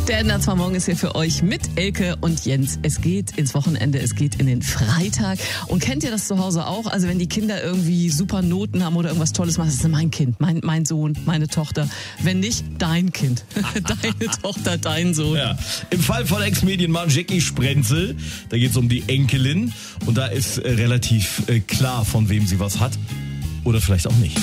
Der NDR 2 Morgen ist hier für euch mit Elke und Jens. Es geht ins Wochenende, es geht in den Freitag. Und kennt ihr das zu Hause auch? Also wenn die Kinder irgendwie super Noten haben oder irgendwas Tolles machen, das ist mein Kind, mein Sohn, meine Tochter. Wenn nicht, dein Kind, deine Tochter, dein Sohn. Ja. Im Fall von Ex-Medienmann Jackie Sprenzel, da geht es um die Enkelin. Und da ist relativ klar, von wem sie was hat. Oder vielleicht auch nicht.